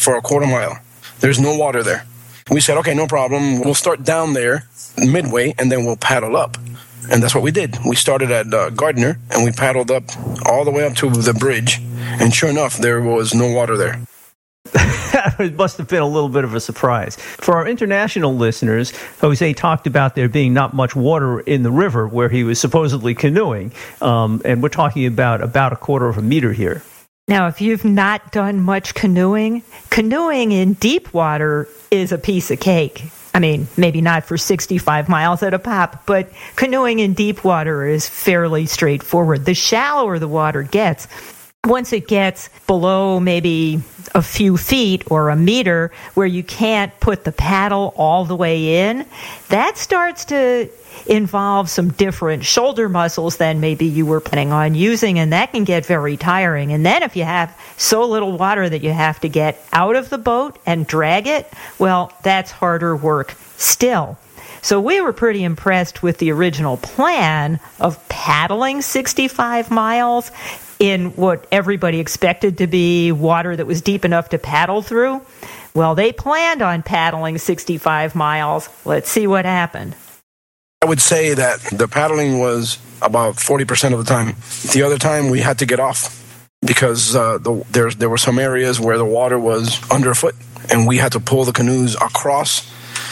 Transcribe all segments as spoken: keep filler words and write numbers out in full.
for a quarter mile. There's no water there. We said, okay, no problem. We'll start down there midway, and then we'll paddle up. And that's what we did. We started at uh, Gardner, and we paddled up all the way up to the bridge. And sure enough, there was no water there. It must have been a little bit of a surprise. For our international listeners, Jose talked about there being not much water in the river where he was supposedly canoeing. Um, and we're talking about about a quarter of a meter here. Now, if you've not done much canoeing, canoeing in deep water is a piece of cake. I mean, maybe not for sixty-five miles at a pop, but canoeing in deep water is fairly straightforward. The shallower the water gets, once it gets below maybe a few feet or a meter where you can't put the paddle all the way in, that starts to involve some different shoulder muscles than maybe you were planning on using, and that can get very tiring. And then if you have so little water that you have to get out of the boat and drag it, well, that's harder work still. So we were pretty impressed with the original plan of paddling sixty-five miles in what everybody expected to be water that was deep enough to paddle through. Well, they planned on paddling sixty-five miles. Let's see what happened. I would say that the paddling was about forty percent of the time. The other time we had to get off because uh, the, there, there were some areas where the water was underfoot, and we had to pull the canoes across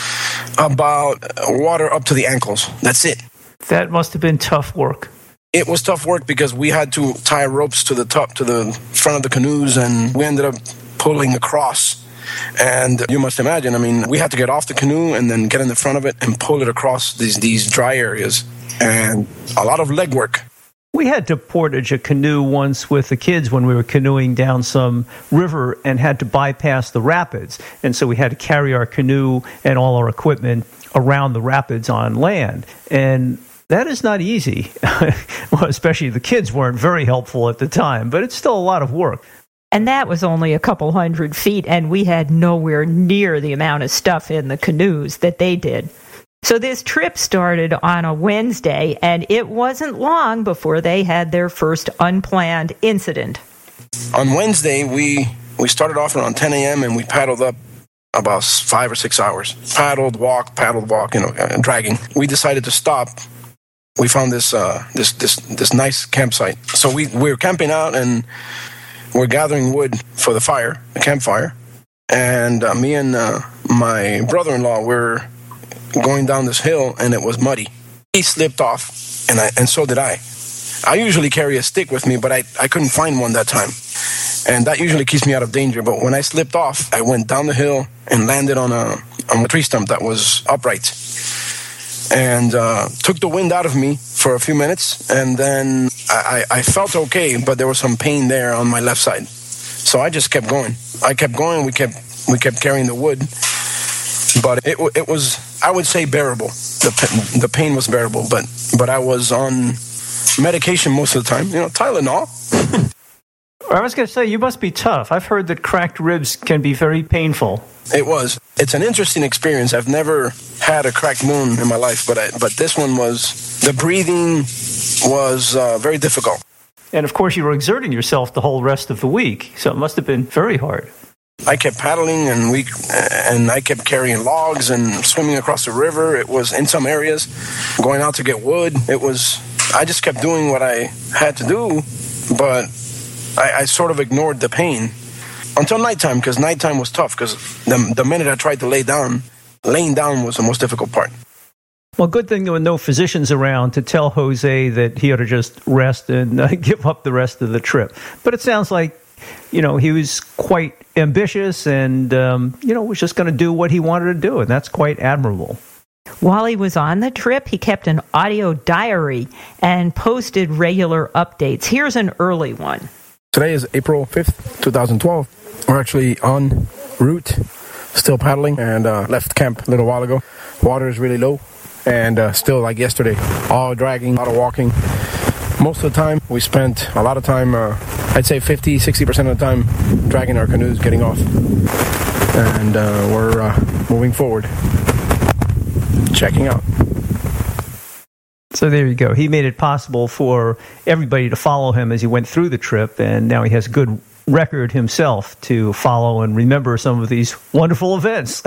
about water up to the ankles. That's it. That must have been tough work. It was tough work because we had to tie ropes to the top, to the front of the canoes, and we ended up pulling across. And you must imagine, I mean, we had to get off the canoe and then get in the front of it and pull it across these, these dry areas. And a lot of leg work. We had to portage a canoe once with the kids when we were canoeing down some river and had to bypass the rapids. And so we had to carry our canoe and all our equipment around the rapids on land. And that is not easy. Well, especially the kids weren't very helpful at the time, but it's still a lot of work. And that was only a couple hundred feet, and we had nowhere near the amount of stuff in the canoes that they did. So this trip started on a Wednesday, and it wasn't long before they had their first unplanned incident. On Wednesday, we, we started off around ten a.m., and we paddled up about five or six hours. Paddled, walked, paddled, walk, you know, uh, dragging. We decided to stop. We found this uh, this this this nice campsite. So we, we were camping out, and we're gathering wood for the fire, the campfire. And uh, me and uh, my brother-in-law were going down this hill, and it was muddy. He slipped off, and I, and so did I. I usually carry a stick with me, but I, I couldn't find one that time. And that usually keeps me out of danger. But when I slipped off, I went down the hill and landed on a, on a tree stump that was upright. And uh, took the wind out of me for a few minutes, and then I, I felt okay, but there was some pain there on my left side. So I just kept going. I kept going. We kept we kept carrying the wood, but it it was, I would say, bearable. The the pain was bearable, but but I was on medication most of the time. You know, Tylenol. I was going to say, you must be tough. I've heard that cracked ribs can be very painful. It was. It's an interesting experience. I've never had a cracked bone in my life, but I, but this one was, the breathing was uh, very difficult. And of course, you were exerting yourself the whole rest of the week, so it must have been very hard. I kept paddling, and we and I kept carrying logs and swimming across the river. It was in some areas, going out to get wood. It was, I just kept doing what I had to do, but I, I sort of ignored the pain until nighttime, because nighttime was tough, because the, the minute I tried to lay down, laying down was the most difficult part. Well, good thing there were no physicians around to tell Jose that he ought to just rest and uh, give up the rest of the trip. But it sounds like, you know, he was quite ambitious and, um, you know, was just going to do what he wanted to do, and that's quite admirable. While he was on the trip, he kept an audio diary and posted regular updates. Here's an early one. Today is April fifth, twenty twelve. We're actually en route, still paddling, and uh, left camp a little while ago. Water is really low, and uh, still like yesterday, all dragging, a lot of walking. Most of the time, we spent a lot of time, uh, I'd say fifty, sixty percent of the time, dragging our canoes, getting off. And uh, we're uh, moving forward, checking out. So there you go. He made it possible for everybody to follow him as he went through the trip, and now he has good record himself to follow and remember some of these wonderful events.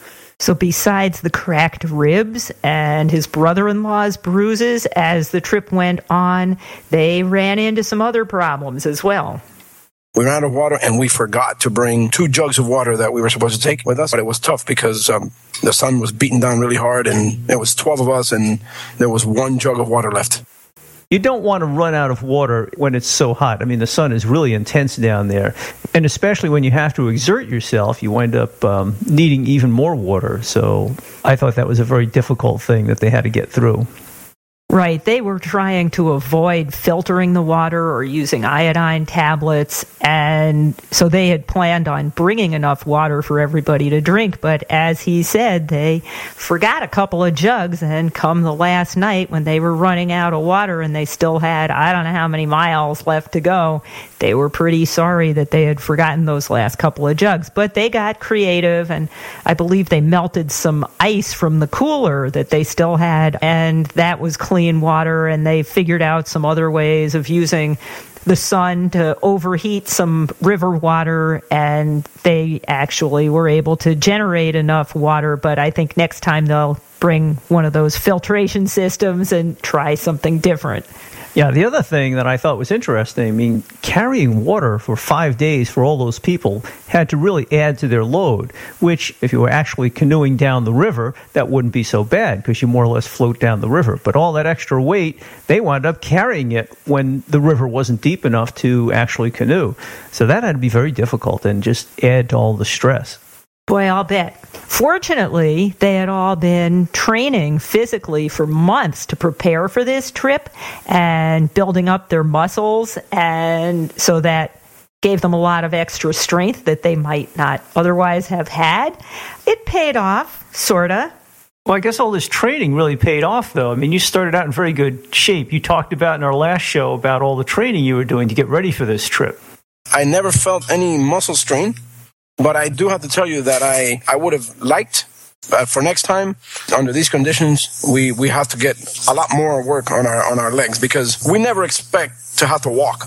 So besides the cracked ribs and his brother-in-law's bruises as the trip went on, they ran into some other problems as well. We ran out of water, and we forgot to bring two jugs of water that we were supposed to take with us. But it was tough because um, the sun was beating down really hard, and there was twelve of us, and there was one jug of water left. You don't want to run out of water when it's so hot. I mean, the sun is really intense down there. And especially when you have to exert yourself, you wind up um, needing even more water. So I thought that was a very difficult thing that they had to get through. Right. They were trying to avoid filtering the water or using iodine tablets. And so they had planned on bringing enough water for everybody to drink. But as he said, they forgot a couple of jugs. And come the last night when they were running out of water and they still had, I don't know how many miles left to go, they were pretty sorry that they had forgotten those last couple of jugs. But they got creative, and I believe they melted some ice from the cooler that they still had. And that was clean water, and they figured out some other ways of using the sun to overheat some river water, and they actually were able to generate enough water. But I think next time they'll bring one of those filtration systems and try something different. Yeah, the other thing that I thought was interesting, I mean, carrying water for five days for all those people had to really add to their load, which if you were actually canoeing down the river, that wouldn't be so bad because you more or less float down the river. But all that extra weight, they wound up carrying it when the river wasn't deep enough to actually canoe. So that had to be very difficult and just add to all the stress. Boy, I'll bet. Fortunately, they had all been training physically for months to prepare for this trip and building up their muscles, and so that gave them a lot of extra strength that they might not otherwise have had. It paid off, sorta. Well, I guess all this training really paid off, though. I mean, you started out in very good shape. You talked about in our last show about all the training you were doing to get ready for this trip. I never felt any muscle strain. But I do have to tell you that I, I would have liked, uh, for next time, under these conditions, we, we have to get a lot more work on our on our legs because we never expect to have to walk.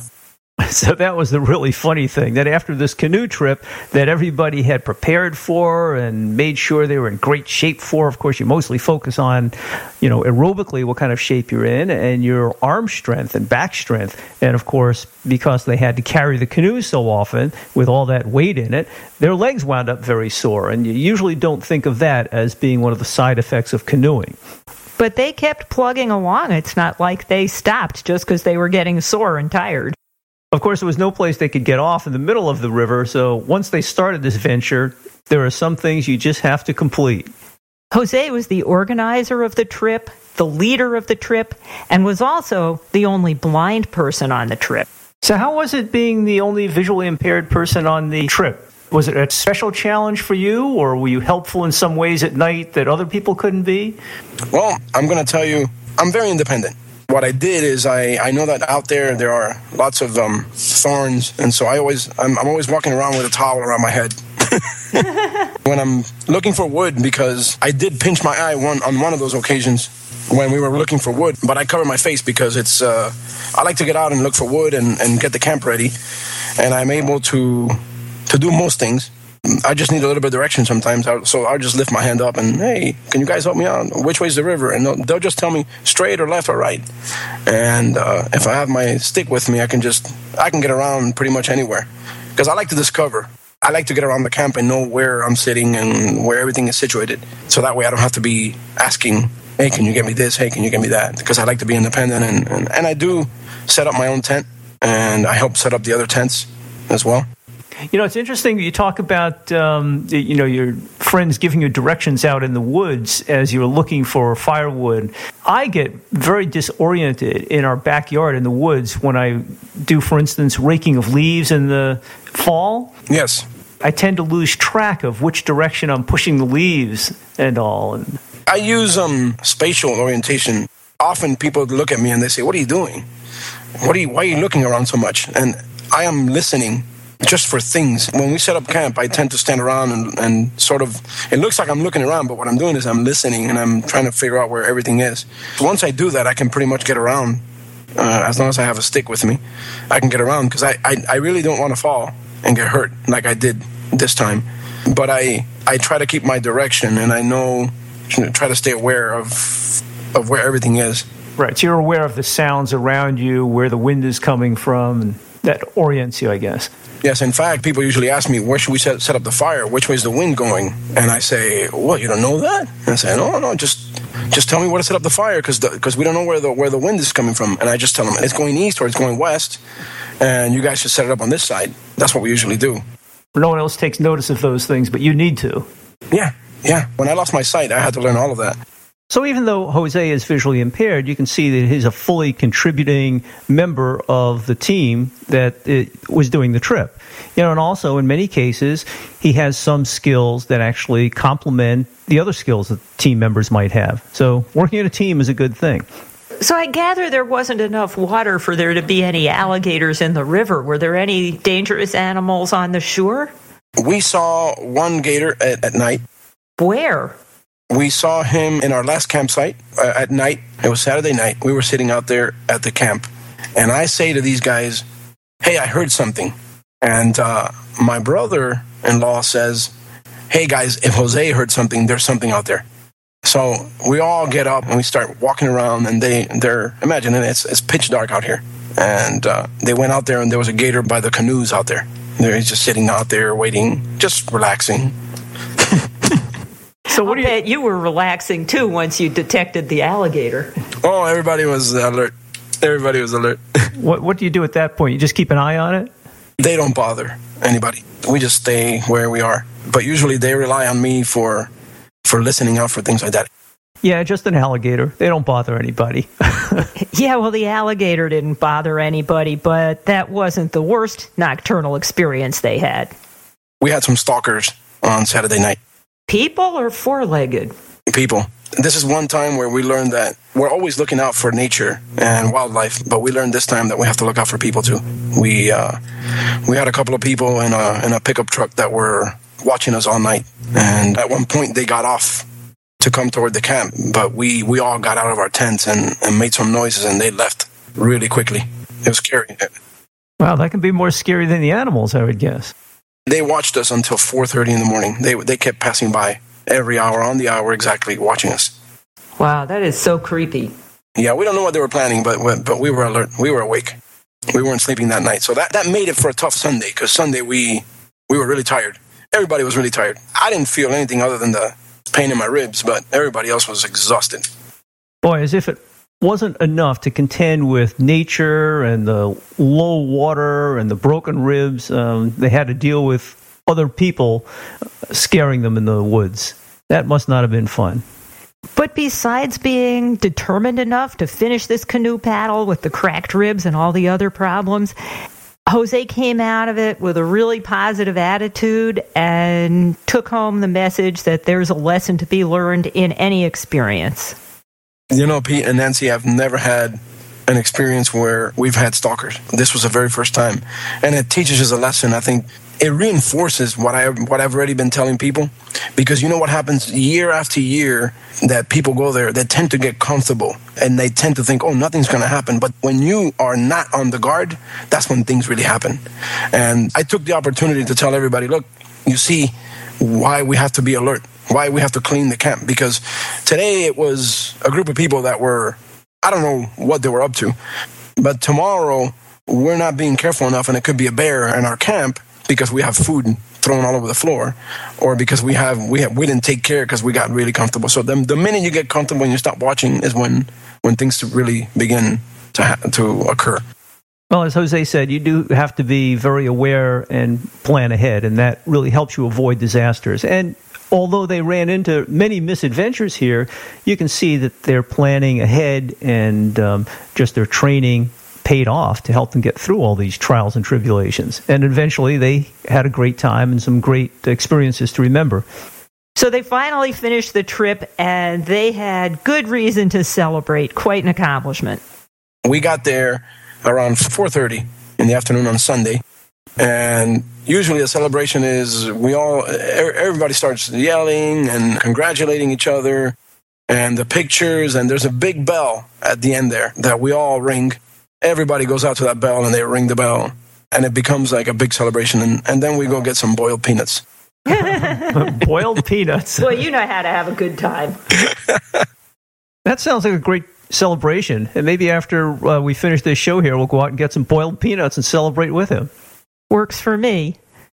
So that was the really funny thing, that after this canoe trip that everybody had prepared for and made sure they were in great shape for, of course, you mostly focus on, you know, aerobically what kind of shape you're in and your arm strength and back strength. And, of course, because they had to carry the canoe so often with all that weight in it, their legs wound up very sore. And you usually don't think of that as being one of the side effects of canoeing. But they kept plugging along. It's not like they stopped just because they were getting sore and tired. Of course, there was no place they could get off in the middle of the river, so once they started this venture, there are some things you just have to complete. Jose was the organizer of the trip, the leader of the trip, and was also the only blind person on the trip. So how was it being the only visually impaired person on the trip? Was it a special challenge for you, or were you helpful in some ways at night that other people couldn't be? Well, I'm going to tell you, I'm very independent. What I did is I, I know that out there there are lots of um, thorns, and so I always I'm, I'm always walking around with a towel around my head when I'm looking for wood, because I did pinch my eye one on one of those occasions when we were looking for wood, but I cover my face because it's uh, I like to get out and look for wood and, and get the camp ready, and I'm able to to do most things. I just need a little bit of direction sometimes, so I'll just lift my hand up and, hey, can you guys help me out? Which way's the river? And they'll, they'll just tell me straight or left or right. And uh, if I have my stick with me, I can just, I can get around pretty much anywhere. Because I like to discover. I like to get around the camp and know where I'm sitting and where everything is situated. So that way I don't have to be asking, hey, can you get me this? Hey, can you get me that? Because I like to be independent. And, and, and I do set up my own tent, and I help set up the other tents as well. You know, it's interesting that you talk about, um, you know, your friends giving you directions out in the woods as you're looking for firewood. I get very disoriented in our backyard in the woods when I do, for instance, raking of leaves in the fall. Yes. I tend to lose track of which direction I'm pushing the leaves and all. I use um, spatial orientation. Often people look at me and they say, what are you doing? What are you, why are you looking around so much? And I am listening just for things. When we set up camp, I tend to stand around and, and sort of, it looks like I'm looking around, but what I'm doing is I'm listening and I'm trying to figure out where everything is. Once I do that, I can pretty much get around. Uh, as long as I have a stick with me, I can get around, because I, I, I really don't want to fall. and get hurt like I did this time. But I, I try to keep my direction, and I know, try to stay aware of of where everything is. Right, so you're aware of the sounds around you, where the wind is coming from, and that orients you, I guess. Yes, in fact, people usually ask me, where should we set, set up the fire? Which way is the wind going? And I say, what, you don't know that? And I say, no, no, just just tell me where to set up the fire, because because we don't know where the where the wind is coming from. And I just tell them, it's going east or it's going west, and you guys should set it up on this side. That's what we usually do. No one else takes notice of those things, but you need to. Yeah, yeah. When I lost my sight, I had to learn all of that. So even though Jose is visually impaired, you can see that he's a fully contributing member of the team that it was doing the trip. You know, and also in many cases, he has some skills that actually complement the other skills that team members might have. So working in a team is a good thing. So I gather there wasn't enough water for there to be any alligators in the river. Were there any dangerous animals on the shore? We saw one gator at, at night. Where? We saw him in our last campsite uh, at night. It was Saturday night. We were sitting out there at the camp. And I say to these guys, hey, I heard something. And uh, my brother-in-law says, hey, guys, if Jose heard something, there's something out there. So we all get up and we start walking around. And they, they're, imagine it, it's, it's pitch dark out here. And uh, they went out there and there was a gator by the canoes out there. They're just sitting out there waiting, just relaxing. So what do you bet you were relaxing too once you detected the alligator? Oh, everybody was alert. Everybody was alert. What What do you do at that point? You just keep an eye on it? They don't bother anybody. We just stay where we are. But usually they rely on me for for listening out for things like that. Yeah, just an alligator. They don't bother anybody. Yeah, well, the alligator didn't bother anybody, but that wasn't the worst nocturnal experience they had. We had some stalkers on Saturday night. People or four-legged? People. This is one time where we learned that we're always looking out for nature and wildlife, but we learned this time that we have to look out for people too. We uh, we had a couple of people in a in a pickup truck that were watching us all night, and at one point they got off to come toward the camp, but we, we all got out of our tents and, and made some noises, and they left really quickly. It was scary. Wow, that can be more scary than the animals, I would guess. They watched us until four thirty in the morning. They they kept passing by every hour, on the hour exactly, watching us. Wow, that is so creepy. Yeah, we don't know what they were planning, but but we were alert. We were awake. We weren't sleeping that night. So that, that made it for a tough Sunday, because Sunday we we were really tired. Everybody was really tired. I didn't feel anything other than the pain in my ribs, but everybody else was exhausted. Boy, as if it wasn't enough to contend with nature and the low water and the broken ribs, um, they had to deal with other people scaring them in the woods. That must not have been fun. But besides being determined enough to finish this canoe paddle with the cracked ribs and all the other problems, Jose came out of it with a really positive attitude and took home the message that there's a lesson to be learned in any experience. You know, Pete and Nancy, I've never had an experience where we've had stalkers. This was the very first time. And it teaches us a lesson. I think it reinforces what, I, what I've already been telling people. Because you know what happens year after year that people go there, they tend to get comfortable. And they tend to think, oh, nothing's going to happen. But when you are not on the guard, that's when things really happen. And I took the opportunity to tell everybody, look, you see why we have to be alert. Why we have to clean the camp. Because today it was a group of people that were, I don't know what they were up to. But tomorrow, we're not being careful enough, and it could be a bear in our camp because we have food thrown all over the floor, or because we have we have we didn't take care because we got really comfortable. So the, the minute you get comfortable and you stop watching is when when things really begin to ha- to occur. Well, as Jose said, you do have to be very aware and plan ahead, and that really helps you avoid disasters. And although they ran into many misadventures here, you can see that their planning ahead and um, just their training paid off to help them get through all these trials and tribulations. And eventually they had a great time and some great experiences to remember. So they finally finished the trip, and they had good reason to celebrate. Quite an accomplishment. We got there around four thirty in the afternoon on Sunday. And usually a celebration is we all, everybody starts yelling and congratulating each other, and the pictures, and there's a big bell at the end there that we all ring. Everybody goes out to that bell and they ring the bell. and it becomes like a big celebration. And, and then we go get some boiled peanuts. Boiled peanuts. Well, you know how to have a good time. That sounds like a great celebration. And maybe after uh, we finish this show here, we'll go out and get some boiled peanuts and celebrate with him. Works for me.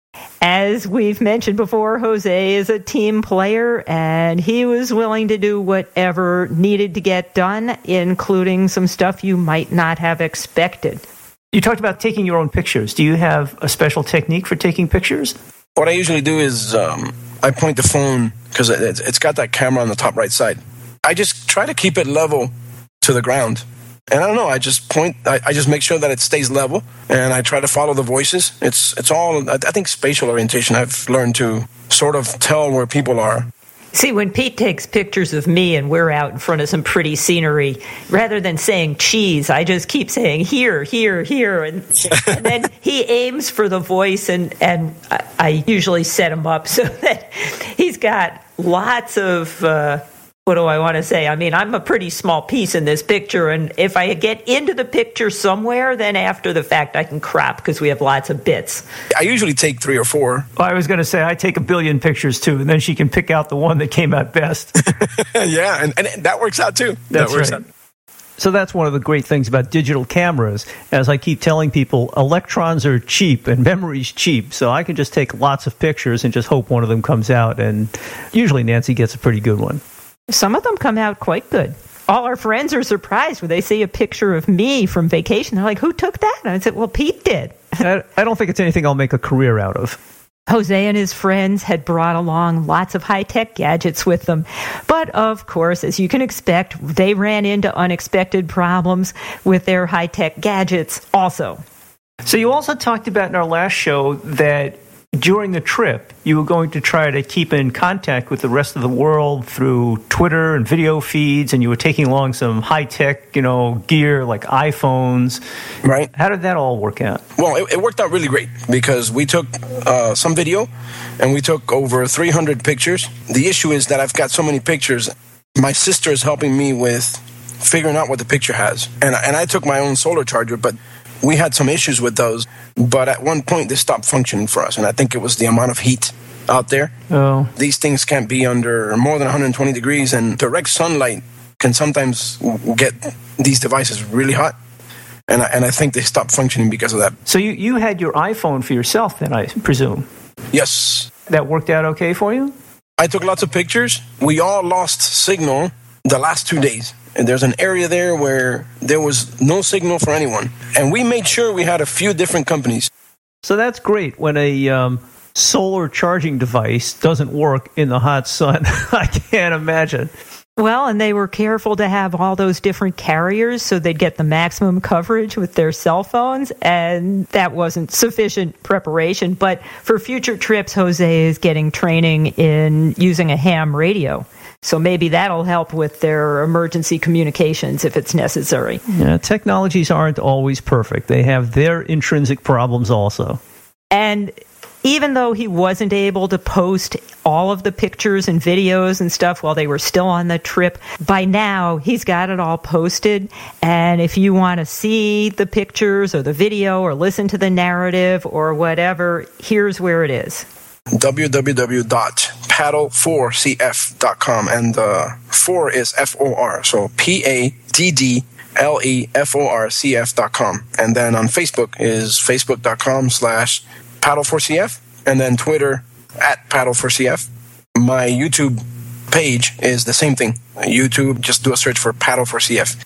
As we've mentioned before, Jose is a team player, and he was willing to do whatever needed to get done, including some stuff you might not have expected. You talked about taking your own pictures. Do you have a special technique for taking pictures? What I usually do is um, I point the phone, because it, it's got that camera on the top right side. I just try to keep it level to the ground. And I don't know, I just point, I, I just make sure that it stays level, and I try to follow the voices. It's it's all, I think spatial orientation, I've learned to sort of tell where people are. See, when Pete takes pictures of me and we're out in front of some pretty scenery, rather than saying cheese, I just keep saying here, here, here. And, and then he aims for the voice, and, and I, I usually set him up so that he's got lots of... Uh, What do I want to say? I mean, I'm a pretty small piece in this picture, and if I get into the picture somewhere, then after the fact I can crop because we have lots of bits. I usually take three or four. Well, I was going to say I take a billion pictures too, and then she can pick out the one that came out best. Yeah, and, and that works out too. That's that works right. Out. So that's one of the great things about digital cameras. As I keep telling people, electrons are cheap and memory's cheap. So I can just take lots of pictures and just hope one of them comes out. And usually Nancy gets a pretty good one. Some of them come out quite good. All our friends are surprised when they see a picture of me from vacation. They're like, who took that? And I said, well, Pete did. I, I don't think it's anything I'll make a career out of. Jose and his friends had brought along lots of high-tech gadgets with them. But, of course, as you can expect, they ran into unexpected problems with their high-tech gadgets also. So you also talked about in our last show that during the trip, you were going to try to keep in contact with the rest of the world through Twitter and video feeds, and you were taking along some high-tech, you know, gear like iPhones. Right. How did that all work out? Well, it, it worked out really great because we took uh, some video, and we took over three hundred pictures. The issue is that I've got so many pictures. My sister is helping me with figuring out what the picture has. And, and I took my own solar charger, but we had some issues with those. But at one point, they stopped functioning for us, and I think it was the amount of heat out there. Oh. These things can't be under more than one hundred twenty degrees, and direct sunlight can sometimes get these devices really hot. And I, and I think they stopped functioning because of that. So you, you had your iPhone for yourself then, I presume? Yes. That worked out okay for you? I took lots of pictures. We all lost signal the last two days. And there's an area there where there was no signal for anyone. And we made sure we had a few different companies. So that's great when a um, solar charging device doesn't work in the hot sun. I can't imagine. Well, and they were careful to have all those different carriers so they'd get the maximum coverage with their cell phones, and that wasn't sufficient preparation. But for future trips, Jose is getting training in using a ham radio. So maybe that'll help with their emergency communications if it's necessary. Yeah, technologies aren't always perfect. They have their intrinsic problems also. And even though he wasn't able to post all of the pictures and videos and stuff while they were still on the trip, by now he's got it all posted. And if you want to see the pictures or the video or listen to the narrative or whatever, here's where it is. w w w dot paddle four c f dot com, and uh, four is F O R, so P A D D L E F O R C F dot com. And then on Facebook is facebook.com slash paddle four C F, and then Twitter at paddle four C F. My YouTube page is the same thing. YouTube, just do a search for paddle four C F.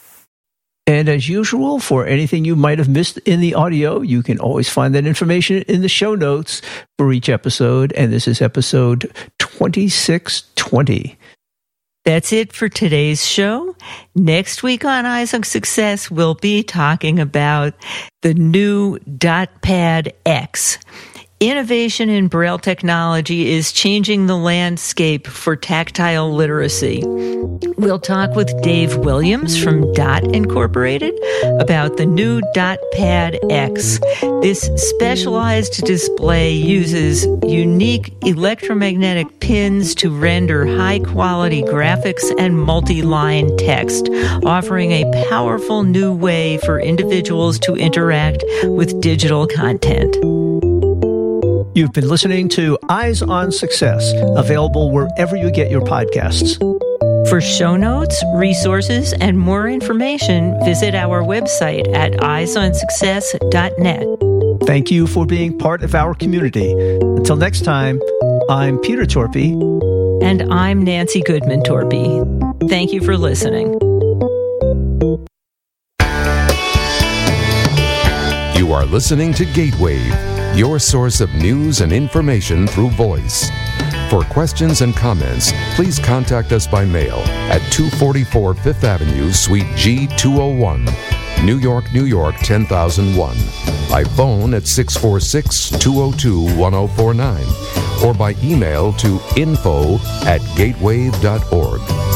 And as usual, for anything you might have missed in the audio, you can always find that information in the show notes for each episode. And this is episode twenty-six twenty. That's it for today's show. Next week on Eyes on Success, we'll be talking about the new DotPad X. Innovation in Braille technology is changing the landscape for tactile literacy. We'll talk with Dave Williams from Dot Incorporated about the new DotPad X. This specialized display uses unique electromagnetic pins to render high-quality graphics and multi-line text, offering a powerful new way for individuals to interact with digital content. You've been listening to Eyes on Success, available wherever you get your podcasts. For show notes, resources, and more information, visit our website at eyes on success dot net. Thank you for being part of our community. Until next time, I'm Peter Torpy. And I'm Nancy Goodman Torpy. Thank you for listening. You are listening to Gatewave, your source of news and information through voice. For questions and comments, please contact us by mail at two forty-four Fifth Avenue, Suite G two oh one, New York, New York ten thousand one. By phone at six four six, two oh two, one oh four nine or by email to info at gatewave dot org.